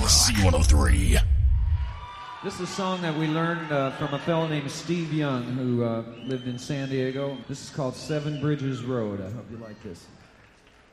C103. This is a song that we learned from a fellow named Steve Young who lived in San Diego. This is called Seven Bridges Road. I hope you like this.